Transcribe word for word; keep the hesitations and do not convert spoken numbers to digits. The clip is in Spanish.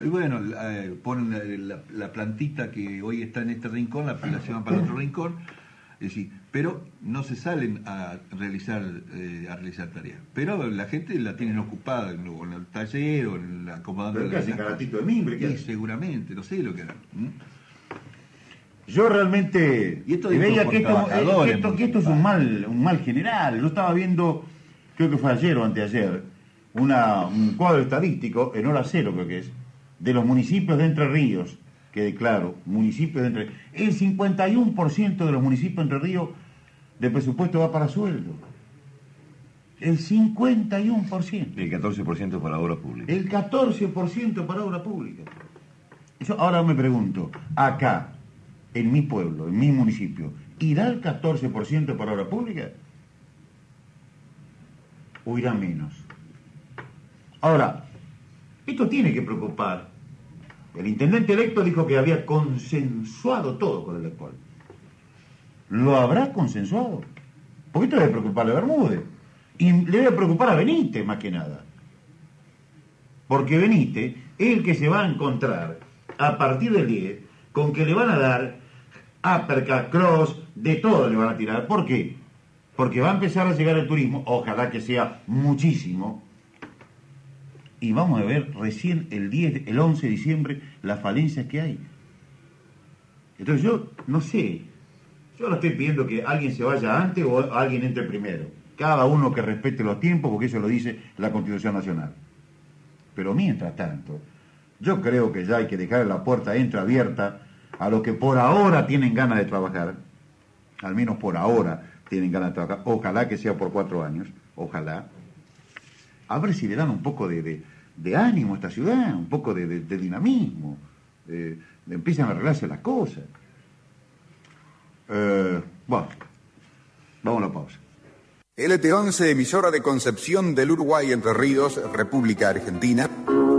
Y bueno, eh, ponen la, la, la plantita que hoy está en este rincón, la, la llevan para otro rincón, es decir, pero no se salen a realizar eh, a realizar tareas. Pero la gente la tienen ocupada en, en el taller o en la, acomodando. Pero casi caratito de mimbre. Sí, seguramente, no sé lo que harán. ¿Mm? Yo realmente y esto veía que esto, que, esto, que esto es un mal, un mal general. Yo estaba viendo, creo que fue ayer o anteayer, una, un cuadro estadístico, en hora cero creo que es, de los municipios de Entre Ríos, que declaro, municipios de Entre Ríos. El cincuenta y uno por ciento de los municipios de Entre Ríos de presupuesto va para sueldo. El cincuenta y uno por ciento. El catorce por ciento para obra pública. El catorce por ciento para obra pública. Yo ahora me pregunto, acá, en mi pueblo, en mi municipio, ¿irá el catorce por ciento para obra pública? ¿O irá menos? Ahora, esto tiene que preocupar. El intendente electo dijo que había consensuado todo con el actual. ¿Lo habrá consensuado? Porque esto debe preocuparle a Bermúdez. Y le debe preocupar a Benítez más que nada. Porque Benítez es el que se va a encontrar a partir del diez con que le van a dar uppercut, cross, de todo le van a tirar. ¿Por qué? Porque va a empezar a llegar el turismo, ojalá que sea muchísimo. Y vamos a ver recién el diez, el once de diciembre las falencias que hay. Entonces yo no sé, yo no estoy pidiendo que alguien se vaya antes o alguien entre primero. Cada uno que respete los tiempos, porque eso lo dice la Constitución Nacional. Pero mientras tanto, yo creo que ya hay que dejar la puerta entreabierta a los que por ahora tienen ganas de trabajar, al menos por ahora tienen ganas de trabajar, ojalá que sea por cuatro años, ojalá. A ver si le dan un poco de, de, de ánimo a esta ciudad, un poco de, de, de dinamismo, de, de empiezan a arreglarse las cosas. Eh, bueno, vamos a la pausa. L T once, emisora de Concepción del Uruguay, Entre Ríos, República Argentina.